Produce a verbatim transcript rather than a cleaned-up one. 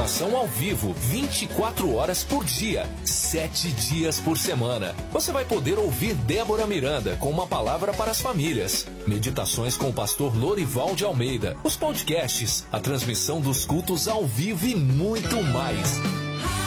meditação ao vivo, vinte e quatro horas por dia, sete dias por semana. Você vai poder ouvir Débora Miranda com uma palavra para as famílias, meditações com o pastor Lorival de Almeida, os podcasts, a transmissão dos cultos ao vivo e muito mais.